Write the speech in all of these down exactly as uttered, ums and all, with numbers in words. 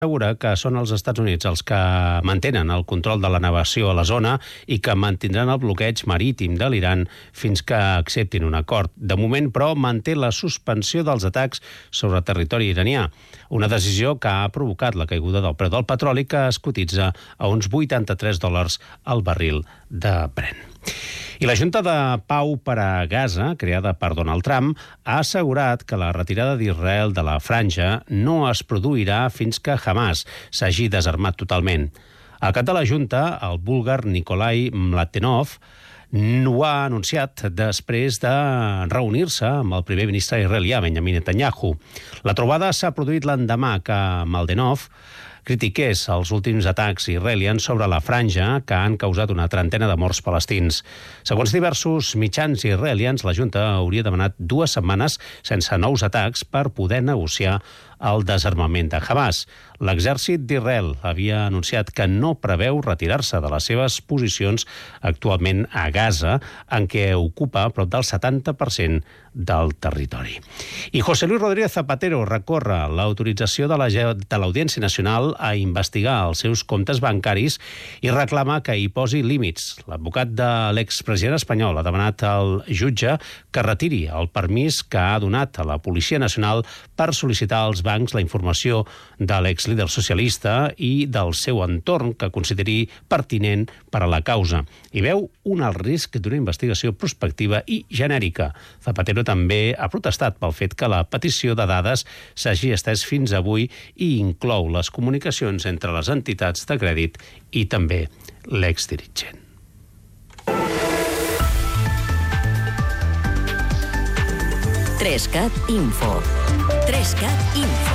assegura que són els Estats Units els que mantenen el control de la navegació a la zona i que mantindran el bloqueig marítim de l'Iran fins que acceptin un acord. De moment, però, manté la suspensió dels atacs sobre territori iranià, una decisió que ha provocat la caiguda del preu del petroli, que es cotitza a uns vuitanta-tres dòlars al barril de Brent. I la Junta de Pau per a Gaza, creada per Donald Trump, ha assegurat que la retirada d'Israel de la franja no es produirà fins que Hamas s'hagi desarmat totalment. Al cap de la Junta, el búlgar Nikolai Mladenov ho ha anunciat després de reunir-se amb el primer ministre israelià, Benjamin Netanyahu. La trobada s'ha produït l'endemà que Mladenov critiqués els últims atacs israelians sobre la franja, que han causat una trentena de morts palestins. Segons diversos mitjans israelians, la Junta hauria demanat dues setmanes sense nous atacs per poder negociar el desarmament de Hamas. L'exèrcit d'Israel havia anunciat que no preveu retirar-se de les seves posicions actualment a Gaza, en què ocupa prop del setanta per cent del territori. I José Luis Rodríguez Zapatero recorre l'autorització de l'Audiència Nacional a investigar els seus comptes bancaris i reclama que hi posi límits. L'advocat de l'expresident espanyol ha demanat al jutge que retiri el permís que ha donat a la Policia Nacional per sol·licitar als bancs la informació de l'exlíder socialista i del seu entorn que consideri pertinent per a la causa. I veu un alt risc d'una investigació prospectiva i genèrica. Zapatero també ha protestat pel fet que la petició de dades s'hagi estès fins avui i inclou les comunicacions entre les entitats de crèdit i també l'exdirigent. Trescat Info. Trescat Info.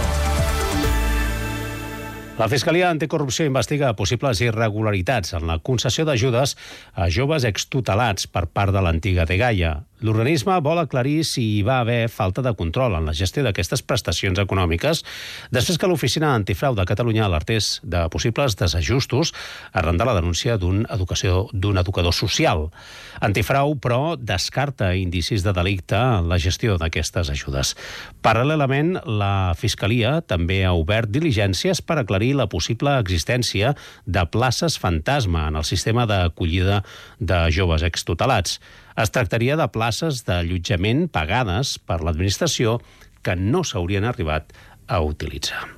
La Fiscalia Anticorrupció investiga possibles irregularitats en la concessió d'ajudes a joves extutelats per part de l'antiga Dgaia. L'organisme vol aclarir si hi va haver falta de control en la gestió d'aquestes prestacions econòmiques després que l'Oficina Antifrau de Catalunya alertés de possibles desajustos arran de la denúncia d'un educació d'un educador social. Antifrau, però, descarta indicis de delicte en la gestió d'aquestes ajudes. Paral·lelament, la Fiscalia també ha obert diligències per aclarir la possible existència de places fantasma en el sistema d'acollida de joves extutelats. Es tractaria de places d'allotjament pagades per l'administració que no s'haurien arribat a utilitzar.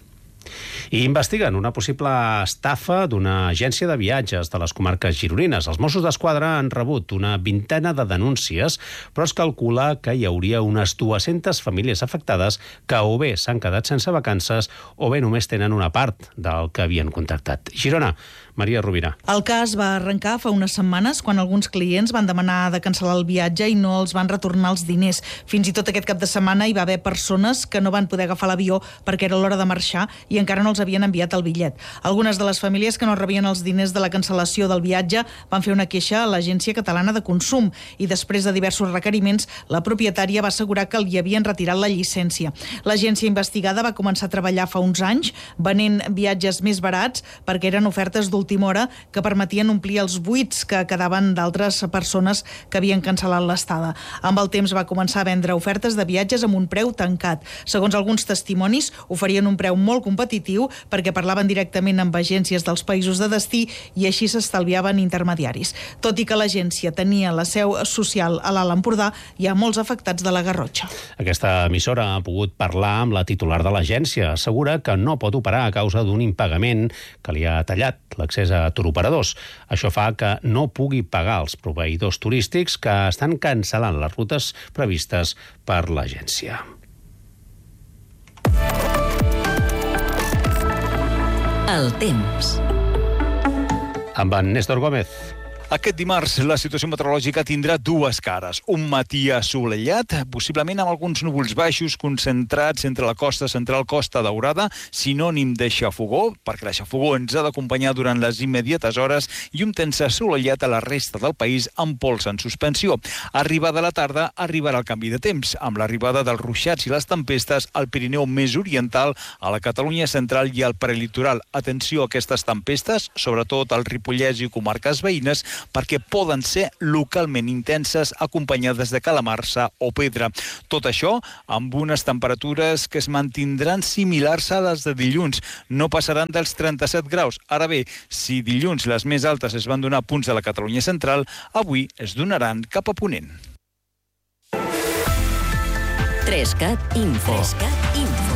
I investiguen una possible estafa d'una agència de viatges de les comarques gironines. Els Mossos d'Esquadra han rebut una vintena de denúncies, però es calcula que hi hauria unes dues-centes famílies afectades que o bé s'han quedat sense vacances o bé només tenen una part del que havien contractat. Girona, Maria Rovira. El cas va arrencar fa unes setmanes quan alguns clients van demanar de cancel·lar el viatge i no els van retornar els diners. Fins i tot aquest cap de setmana hi va haver persones que no van poder agafar l'avió perquè era l'hora de marxar i encara no els havien enviat el bitllet. Algunes de les famílies que no rebien els diners de la cancel·lació del viatge van fer una queixa a l'Agència Catalana de Consum i després de diversos requeriments la propietària va assegurar que li havien retirat la llicència. L'agència investigada va començar a treballar fa uns anys venent viatges més barats perquè eren ofertes d'última hora que permetien omplir els buits que quedaven d'altres persones que havien cancel·lat l'estada. Amb el temps va començar a vendre ofertes de viatges amb un preu tancat. Segons alguns testimonis, oferien un preu molt competitiu perquè parlaven directament amb agències dels països de destí i així s'estalviaven intermediaris. Tot i que l'agència tenia la seu social a l'Alt Empordà, hi ha molts afectats de la Garrotxa. Aquesta emissora ha pogut parlar amb la titular de l'agència. Assegura que no pot operar a causa d'un impagament que li ha tallat l'accés a turoperadors. Això fa que no pugui pagar els proveïdors turístics que estan cancel·lant les rutes previstes per l'agència. El temps. Amb en Néstor Gómez. Aquest dimarts la situació meteorològica tindrà dues cares. Un matí assolellat, possiblement amb alguns núvols baixos concentrats entre la costa central Costa Daurada, sinònim de xafogó, perquè la xafogó ens ha d'acompanyar durant les immediates hores, i un temps assolellat a la resta del país amb pols en suspensió. Arribada la tarda, arribarà el canvi de temps, amb l'arribada dels ruixats i les tempestes al Pirineu més oriental, a la Catalunya central i al prelitoral. Atenció a aquestes tempestes, sobretot al Ripollès i comarques veïnes, perquè poden ser localment intenses acompanyades de calamarsa o pedra. Tot això amb unes temperatures que es mantindran similars a les de dilluns. No passaran dels trenta-set graus. Ara bé, si dilluns les més altes es van donar a punts de la Catalunya central, avui es donaran cap a ponent. trescat Info. trescat Info.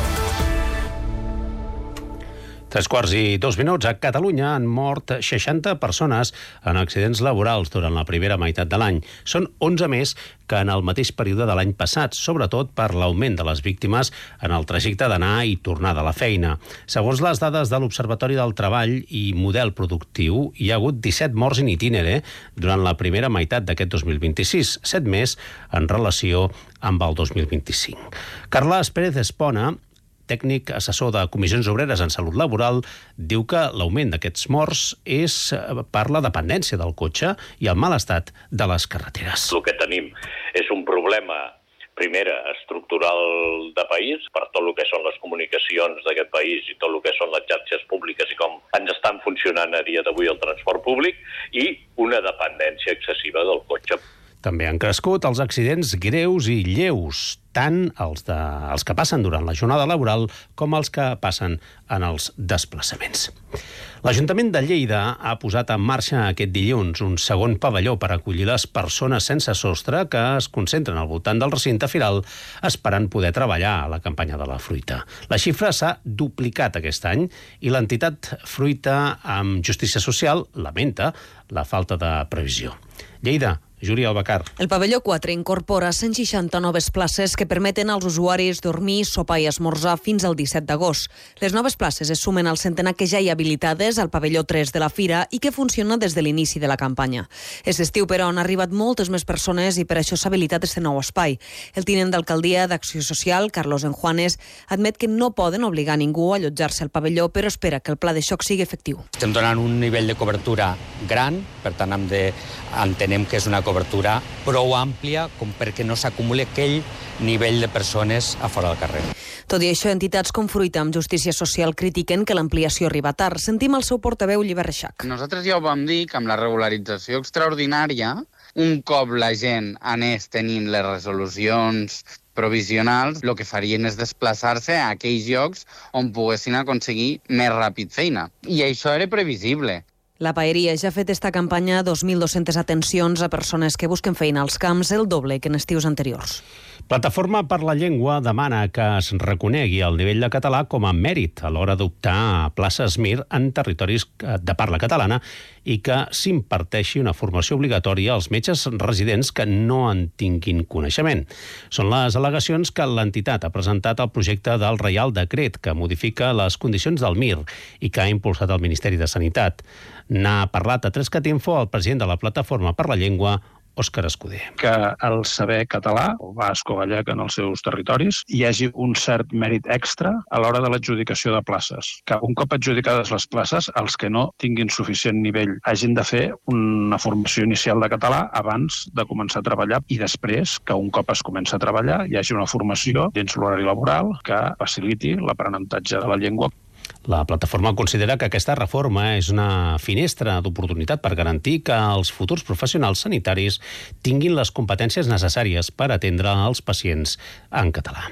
Tres quarts i dos minuts. A Catalunya han mort seixanta persones en accidents laborals durant la primera meitat de l'any. Són onze més que en el mateix període de l'any passat, sobretot per l'augment de les víctimes en el trajecte d'anar i tornar de la feina. Segons les dades de l'Observatori del Treball i Model Productiu, hi ha hagut disset morts in itinere durant la primera meitat d'aquest dos mil vint-i-sis, set més en relació amb el dos mil vint-i-cinc. Carles Pérez Espona, tècnic assessor de Comissions Obreres en Salut Laboral, diu que l'augment d'aquests morts és per la dependència del cotxe i el mal estat de les carreteres. El que tenim és un problema, primera, estructural de país, per tot el que són les comunicacions d'aquest país i tot el que són les xarxes públiques i com ens estan funcionant a dia d'avui el transport públic, i una dependència excessiva del cotxe. També han crescut els accidents greus i lleus, tant els, de, els que passen durant la jornada laboral com els que passen en els desplaçaments. L'Ajuntament de Lleida ha posat en marxa aquest dilluns un segon pavelló per acollir les persones sense sostre que es concentren al voltant del recinte firal esperant poder treballar a la campanya de la fruita. La xifra s'ha duplicat aquest any i l'entitat Fruita amb Justícia Social lamenta la falta de previsió. Lleida, Júlia Albacar. El pavelló quatre incorpora cent seixanta noves places que permeten als usuaris dormir, sopar i esmorzar fins al disset d'agost. Les noves places es sumen al centenar que ja hi ha habilitades al pavelló tres de la Fira i que funciona des de l'inici de la campanya. És estiu, però, han arribat moltes més persones i per això s'ha habilitat este nou espai. El tinent d'alcaldia d'Acció Social, Carlos Enjuanes, admet que no poden obligar ningú a allotjar-se al pavelló, però espera que el pla de xoc sigui efectiu. Estem donant un nivell de cobertura gran, per tant hem de, entenem que és una cobertura prou àmplia com perquè no s'acumuli aquell nivell de persones a fora del carrer. Tot i això, entitats com Fruita amb Justícia Social critiquen que l'ampliació arriba tard. Sentim el seu portaveu, Lliber Reixac. Nosaltres ja ho vam dir, que amb la regularització extraordinària, un cop la gent anés tenint les resolucions provisionals, el que farien és desplaçar-se a aquells llocs on poguessin aconseguir més ràpid feina. I això era previsible. La Paeria ja ha fet esta campanya dos mil dos-centes atencions a persones que busquen feina als camps, el doble que en estius anteriors. Plataforma per la Llengua demana que es reconegui el nivell de català com a mèrit a l'hora d'optar a places M I R en territoris de parla catalana i que s'imparteixi una formació obligatòria als metges residents que no en tinguin coneixement. Són les al·legacions que l'entitat ha presentat al projecte del Reial Decret que modifica les condicions del M I R i que ha impulsat el Ministeri de Sanitat. N'ha parlat a trescat Info el president de la Plataforma per la Llengua, Òscar Escuder. Que el saber català, o basc o gallec en els seus territoris, hi hagi un cert mèrit extra a l'hora de l'adjudicació de places. Que un cop adjudicades les places, els que no tinguin suficient nivell hagin de fer una formació inicial de català abans de començar a treballar i després que un cop es comença a treballar hi hagi una formació dins l'horari laboral que faciliti l'aprenentatge de la llengua. La plataforma considera que aquesta reforma és una finestra d'oportunitat per garantir que els futurs professionals sanitaris tinguin les competències necessàries per atendre els pacients en català.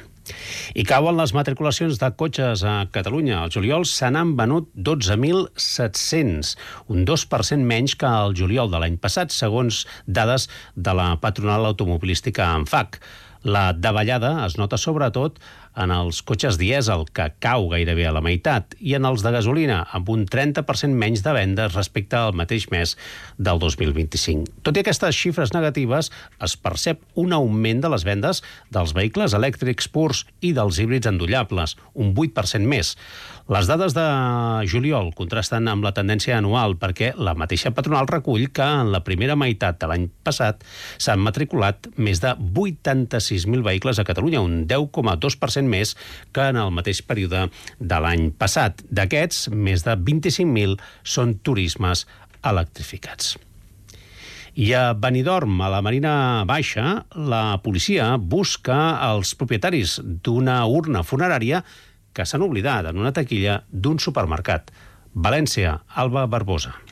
I cauen les matriculacions de cotxes a Catalunya. Al juliol se n'han venut dotze mil set-cents, un dos per cent menys que el juliol de l'any passat, segons dades de la patronal automobilística ANFAC. La davallada es nota sobretot en els cotxes dièsel, que cau gairebé a la meitat, i en els de gasolina, amb un trenta per cent menys de vendes respecte al mateix mes del dos mil vint-i-cinc. Tot i aquestes xifres negatives, es percep un augment de les vendes dels vehicles elèctrics purs i dels híbrids endollables, un vuit per cent més. Les dades de juliol contrasten amb la tendència anual perquè la mateixa patronal recull que en la primera meitat de l'any passat s'han matriculat més de vuitanta-sis mil vehicles a Catalunya, un deu coma dos per cent més que en el mateix període de l'any passat. D'aquests, més de vint-i-cinc mil són turismes electrificats. I a Benidorm, a la Marina Baixa, la policia busca els propietaris d'una urna funerària que s'han oblidat en una taquilla d'un supermercat. València, Alba Barbosa.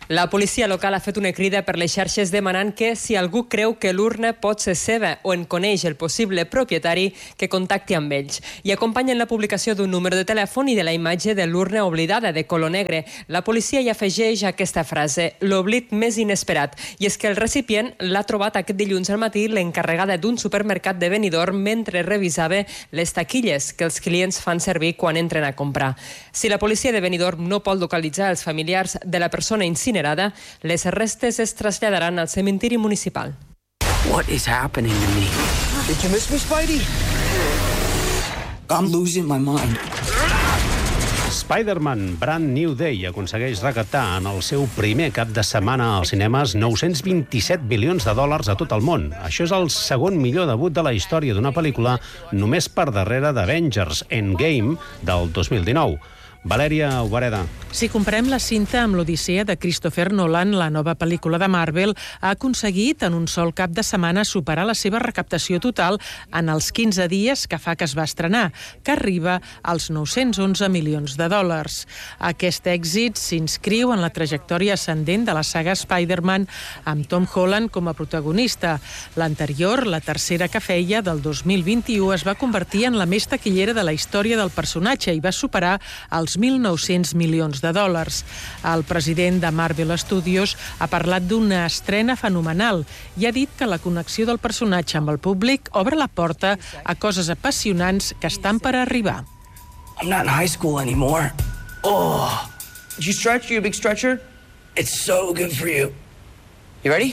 La policia local ha fet una crida per les xarxes demanant que, si algú creu que l'urna pot ser seva o en coneix el possible propietari, que contacti amb ells. I acompanyen la publicació d'un número de telèfon i de la imatge de l'urna oblidada de color negre. La policia hi afegeix aquesta frase, l'oblit més inesperat. I és que el recipient l'ha trobat aquest dilluns al matí l'encarregada d'un supermercat de Benidorm mentre revisava les taquilles que els clients fan servir quan entren a comprar. Si la policia de Benidorm no pot localitzar els familiars de la persona incinerada, les restes es traslladaran al cementiri municipal. What is happening to me? Did you miss me, Spidey? I'm losing my mind. Spider-Man Brand New Day aconsegueix recaptar en el seu primer cap de setmana als cinemes nou-cents vint-i-set milions de dòlars a tot el món. Això és el segon millor debut de la història d'una pel·lícula, només per darrere d'Avengers Endgame del dos mil dinou. Valèria Obareda. Si comparem la cinta amb l'Odissea de Christopher Nolan, la nova pel·lícula de Marvel ha aconseguit en un sol cap de setmana superar la seva recaptació total en els quinze dies que fa que es va estrenar, que arriba als nou-cents onze milions de dòlars. Aquest èxit s'inscriu en la trajectòria ascendent de la saga Spider-Man amb Tom Holland com a protagonista. L'anterior, la tercera que feia, del dos mil vint-i-u, es va convertir en la més taquillera de la història del personatge i va superar els mil nou-cents milions de dòlars. El president de Marvel Studios ha parlat d'una estrena fenomenal i ha dit que la connexió del personatge amb el públic obre la porta a coses apassionants que estan per arribar. I'm not in high school anymore. Oh, did you stretch? You a big stretcher? It's so good for you. You ready?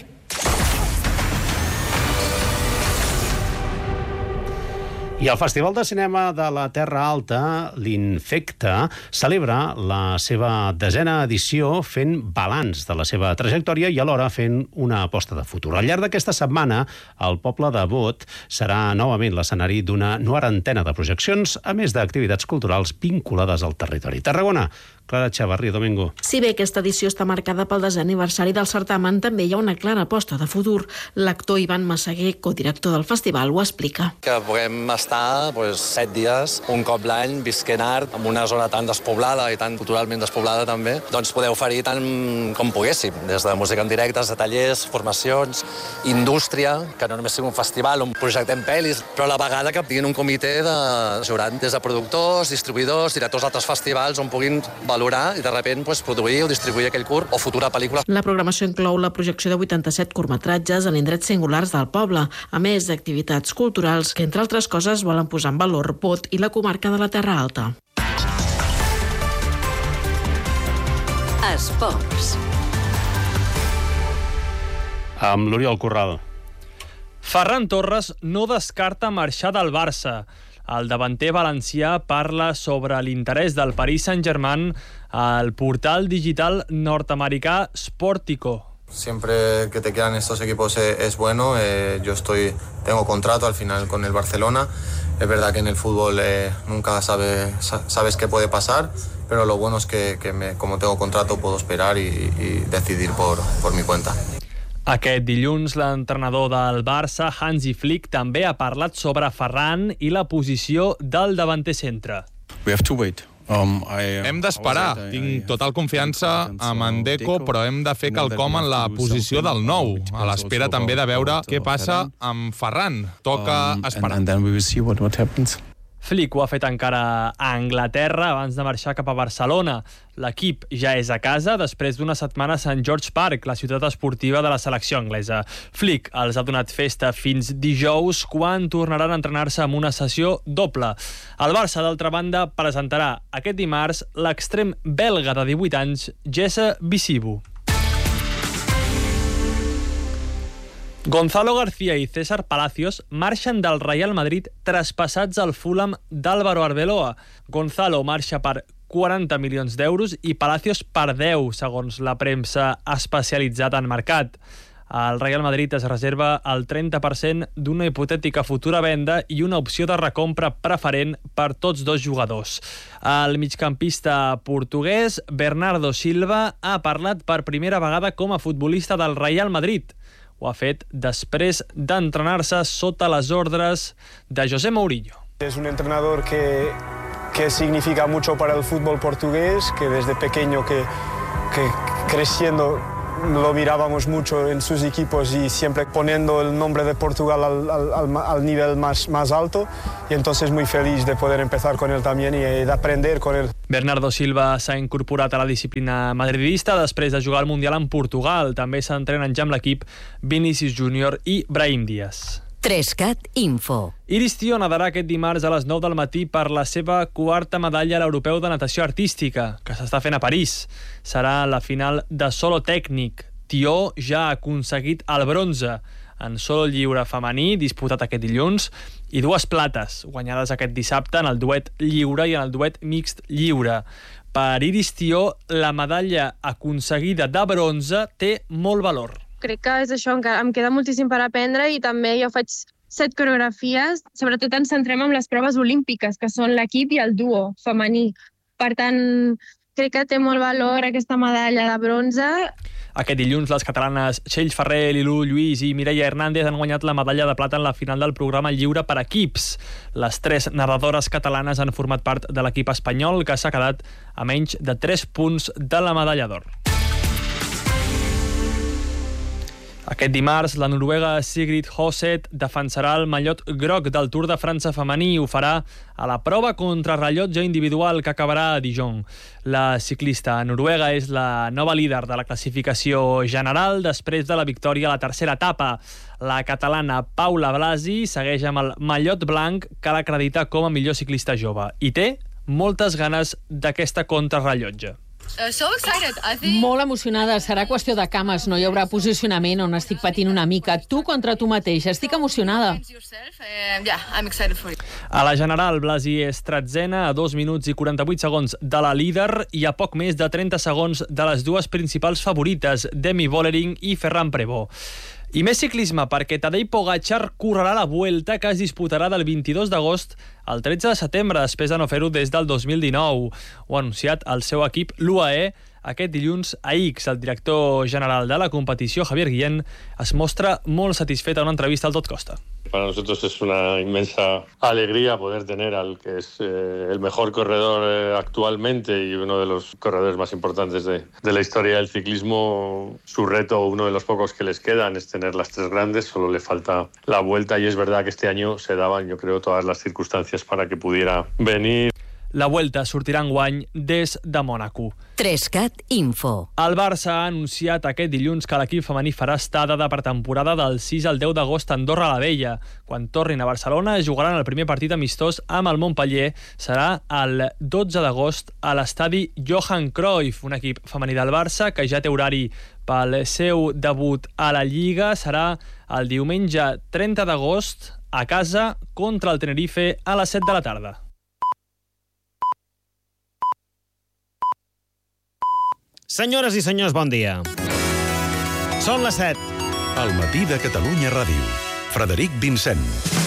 I el Festival de Cinema de la Terra Alta, l'Infecta, celebra la seva desena edició fent balanç de la seva trajectòria i alhora fent una aposta de futur. Al llarg d'aquesta setmana, el poble de Bot serà novament l'escenari d'una norantena de projeccions, a més d'activitats culturals vinculades al territori. Tarragona, Clara Chavarri, Domingo. Si bé aquesta edició està marcada pel desè aniversari del certamen, també hi ha una clara aposta de futur. L'actor Ivan Massaguer, codirector del festival, ho explica. Que puguem estar pues, set dies, un cop l'any, visquent art, en una zona tan despoblada i tan culturalment despoblada també, doncs poder oferir tant com poguéssim, des de música en directe, de tallers, formacions, indústria, que no només sigui un festival on projectem pel·lis, però a la vegada que tinguin un comitè de jurat des de productors, distribuïdors, directors d'altres festivals on puguin valorar i de repent pues, produir o distribuir aquell curt o futura pel·lícula. La programació inclou la projecció de vuitanta-set curtmetratges en indrets singulars del poble, a més d'activitats culturals que, entre altres coses, volen posar en valor Bot i la comarca de la Terra Alta. Esports. Amb l'Oriol Corral. Ferran Torres no descarta marxar del Barça. El davanter valencià parla sobre l'interès del Paris Saint-Germain al portal digital nord-americà Sportico. Siempre que te quedan estos equipos es bueno. Eh, yo estoy, tengo contrato al final con el Barcelona. Es verdad que en el fútbol eh, nunca sabe, sabes qué puede pasar, pero lo bueno es que, que me, como tengo contrato puedo esperar y, y decidir por, por mi cuenta. Aquest dilluns, l'entrenador del Barça, Hansi Flick, també ha parlat sobre Ferran i la posició del davanter centre. We have to wait. Um, I, hem d'esperar. Tinc total confiança amb en Deco, però hem de fer quelcom en la posició del nou, a l'espera també de veure què passa amb Ferran. Toca esperar. And then we will see what, what happens. Flick ho ha fet encara a Anglaterra abans de marxar cap a Barcelona. L'equip ja és a casa després d'una setmana a Sant George Park, la ciutat esportiva de la selecció anglesa. Flick els ha donat festa fins dijous, quan tornaran a entrenar-se amb una sessió doble. El Barça, d'altra banda, presentarà aquest dimarts l'extrem belga de divuit anys, Jesse Bisibu. Gonzalo García i César Palacios marxen del Real Madrid traspassats al Fulham d'Álvaro Arbeloa. Gonzalo marxa per quaranta milions d'euros i Palacios per deu, segons la premsa especialitzada en mercat. El Real Madrid es reserva el trenta per cent d'una hipotètica futura venda i una opció de recompra preferent per tots dos jugadors. El migcampista portuguès Bernardo Silva ha parlat per primera vegada com a futbolista del Real Madrid. Ho ha fet després d'entrenar-se sota les ordres de José Mourinho. Es un entrenador que, que significa mucho para el fútbol portugués, que desde pequeño que, que, creciendo lo mirábamos mucho en sus equipos y siempre poniendo el nombre de Portugal al, al, al nivel más, más alto, y entonces muy feliz de poder empezar con él también y de aprender con él. Bernardo Silva s'ha incorporat a la disciplina madridista després de jugar al Mundial en Portugal. També s'entrenen ja amb l'equip Vinícius Júnior i Brahim Díaz. Trescat Info. Iris Tió nadarà aquest dimarts a les nou del matí per la seva quarta medalla a l'Europeu de Natació Artística, que s'està fent a París. Serà la final de solo tècnic. Tió ja ha aconseguit el bronze en solo lliure femení, disputat aquest dilluns, i dues plates, guanyades aquest dissabte en el duet lliure i en el duet mixt lliure. Per Iris Tió, la medalla aconseguida de bronze té molt valor. Crec que és això, encara em queda moltíssim per aprendre, i també jo faig set coreografies, sobretot ens centrem en les proves olímpiques, que són l'equip i el duo femení. Per tant, crec que té molt valor aquesta medalla de bronze. Aquest dilluns, les catalanes Txell Ferrer, Lilú Lluís i Mireia Hernández han guanyat la medalla de plata en la final del programa lliure per equips. Les tres nedadores catalanes han format part de l'equip espanyol, que s'ha quedat a menys de tres punts de la medalla d'or. Aquest dimarts, la noruega Sigrid Hoseth defensarà el mallot groc del Tour de França femení i ho farà a la prova contrarrellotge individual que acabarà a Dijon. La ciclista noruega és la nova líder de la classificació general després de la victòria a la tercera etapa. La catalana Paula Blasi segueix amb el mallot blanc que l'acredita com a millor ciclista jove i té moltes ganes d'aquesta contrarrellotge. Uh, so excited. I think... Molt emocionada. Serà qüestió de cames. No hi haurà posicionament on estic patint una mica. Tu contra tu mateix. Estic emocionada. Uh, yeah, I'm excited for you. A la general, Blasi és tretzena a dos minuts i quaranta-vuit segons de la líder i a poc més de trenta segons de les dues principals favorites, Demi Vollering i Ferran Prevot. I més ciclisme, perquè Tadej Pogačar correrà la Vuelta, que es disputarà del vint-i-dos d'agost al tretze de setembre, després de no fer-ho des del dos mil dinou. Ho ha anunciat el seu equip, l'U A E, aquest dilluns a X. El director general de la competició, Javier Guillén, es mostra molt satisfet a una entrevista al Tot Costa. Para nosotros es una inmensa alegría poder tener al que es eh, el mejor corredor eh, actualmente y uno de los corredores más importantes de, de la historia del ciclismo. Su reto, uno de los pocos que les quedan, es tener las tres grandes, solo le falta la Vuelta, y es verdad que este año se daban, yo creo, todas las circunstancias para que pudiera venir. La Vuelta sortirà enguany des de Mònaco. Trescat Info. El Barça ha anunciat aquest dilluns que l'equip femení farà estada de pretemporada del sis al deu d'agost a Andorra la Vella. Quan tornin a Barcelona, jugaran el primer partit amistós amb el Montpellier. Serà el dotze d'agost a l'estadi Johan Cruyff. Un equip femení del Barça que ja té horari pel seu debut a la Lliga. Serà el diumenge trenta d'agost a casa contra el Tenerife a les set de la tarda. Senyores i senyors, bon dia. Són les set. Al matí de Catalunya Ràdio. Frederic Vincent.